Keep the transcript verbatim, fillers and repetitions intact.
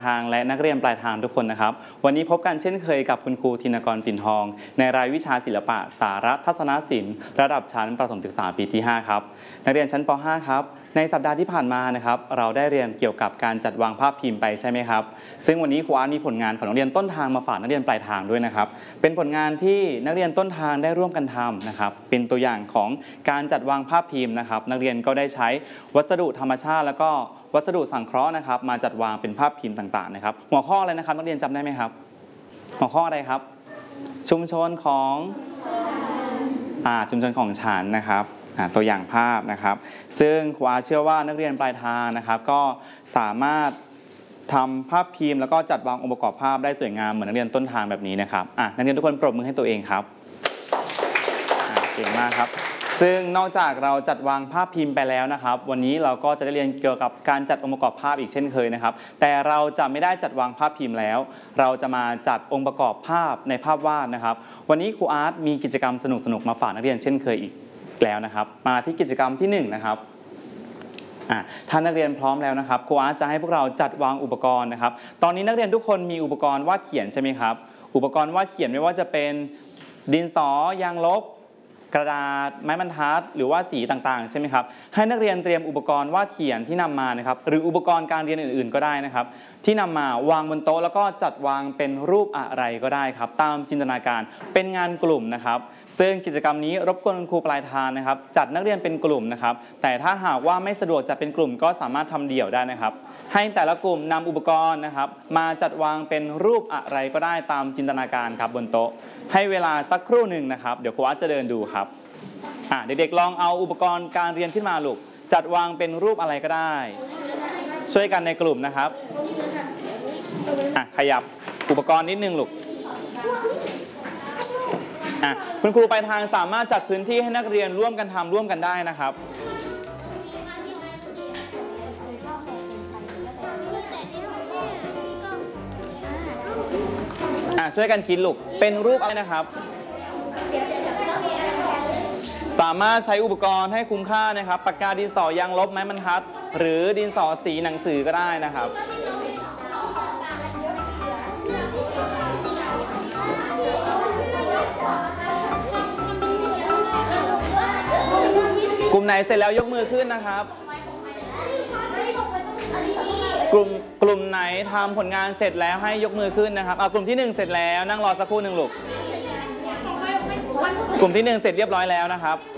ทางและนักเรียนปลายทางทุกคนนะครับวันนี้พบกันเช่นเคยกับคุณครูธินกรปิ่นทองในรายวิชาศิลปะสารทัศนศิลป์ระดับชั้นประถมศึกษาปีที่ห้าครับนักเรียนชั้นป .ห้า ครับในสัปดาห์ที่ผ่านมานะครับเราได้เรียนเกี่ยวกับการจัดวางภาพพิมพ์ไปใช่ไหมครับซึ่งวันนี้ครูอาร์ตมีผลงานของนักเรียนต้นทางมาฝากนักเรียนปลายทางด้วยนะครับเป็นผลงานที่นักเรียนต้นทางได้ร่วมกันทำนะครับเป็นตัวอย่างของการจัดวางภาพพิมพ์นะครับนักเรียนก็ได้ใช้วัสดุธรรมชาติแล้วก็วัสดุสังเคราะห์นะครับมาจัดวางเป็นภาพพิมพ์ต่างๆนะครับหัวข้ออะไรนะครับนักเรียนจำได้ไหมครับหัวข้ออะไรครับชุมชนของอ่าชุมชนของฉันนะครับตัวอย่างภาพนะครับซึ่งครูอาเชื่อว่านักเรียนปลายทางนะครับก็สามารถทำภาพพิมพ์แล้วก็จัดวางองค์ประกอบภาพได้สวยงามเหมือนนักเรียนต้นทางแบบนี้นะครับอ่ะนักเรียนทุกคนปรบมือให้ตัวเองครับเก่งมากครับซึ่งนอกจากเราจัดวางภาพพิมพ์ไปแล้วนะครับวันนี้เราก็จะได้เรียนเกี่ยวกับการจัดองค์ประกอบภาพอีกเช่นเคยนะครับแต่เราจะไม่ได้จัดวางภาพพิมพ์แล้วเราจะมาจัดองค์ประกอบภาพในภาพวาดนะครับวันนี้ครูอาร์ตมีกิจกรรมสนุกๆมาฝากนักเรียนเช่นเคยอีกแล้วนะครับมาที่กิจกรรมที่หนึ่งนะครับถ้านักเรียนพร้อมแล้วนะครับครูอาร์ตจะให้พวกเราจัดวางอุปกรณ์นะครับตอนนี้นักเรียนทุกคนมีอุปกรณ์วาดเขียนใช่ไหมครับอุปกรณ์วาดเขียนไม่ว่าจะเป็นดินสอยางลบกระดาษไม้บรรทัดหรือว่าสีต่างๆใช่ไหมครับให้นักเรียนเตรียมอุปกรณ์วาดเขียนที่นำมานะครับหรืออุปกรณ์การเรียนอื่นๆก็ได้นะครับที่นำมาวางบนโต๊ะแล้วก็จัดวางเป็นรูปอะไรก็ได้ครับตามจินตนาการเป็นงานกลุ่มนะครับซึ่งกิจกรรมนี้รบกวนคุณครูปลายทางนะครับจัดนักเรียนเป็นกลุ่มนะครับแต่ถ้าหากว่าไม่สะดวกจะเป็นกลุ่มก็สามารถทำเดี่ยวได้นะครับให้แต่ละกลุ่มนำอุปกรณ์นะครับมาจัดวางเป็นรูปอะไรก็ได้ตามจินตนาการครับบนโต๊ะให้เวลาสักครู่หนึ่งนะครับเดี๋ยวครูอาร์ตจะเดินดูครับอ่ะเด็กๆลองเอาอุปกรณ์การเรียนขึ้นมาลูกจัดวางเป็นรูปอะไรก็ได้ช่วยกันในกลุ่มนะครับอ่ะขยับอุปกรณ์นิดนึงลูกคุณครูปลายทางสามารถจัดพื้นที่ให้นักเรียนร่วมกันทำร่วมกันได้นะครับช่วยกันคิดลูกเป็นรูปอะไรนะครับสามารถใช้อุปกรณ์ให้คุ้มค่านะครับปากกาดินสอยางลบไม้บรรทัดหรือดินสอสีหนังสือก็ได้นะครับกลุ่มไหนเสร็จแล้วยกมือขึ้นนะครับกลุ่มกลุ่มไหนทำผลงานเสร็จแล้วให้ยกมือขึ้นนะครับเอากลุ่มที่หนึ่งเสร็จแล้วนั่งรอสักครู่หนึ่งลูกกลุ่มที่หนึ่งเสร็จเรียบร้อยแล้วนะครับ